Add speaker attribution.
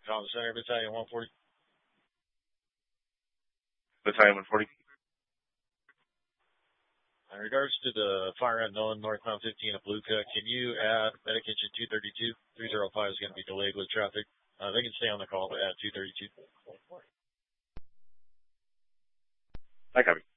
Speaker 1: Tom Center, Battalion 140.
Speaker 2: Battalion 140.
Speaker 1: In regards to the fire unknown northbound 15 at Bluka, can you add medic engine 232? 305 is going to be delayed with traffic. They can stay on the call, but add 232.
Speaker 2: I copy.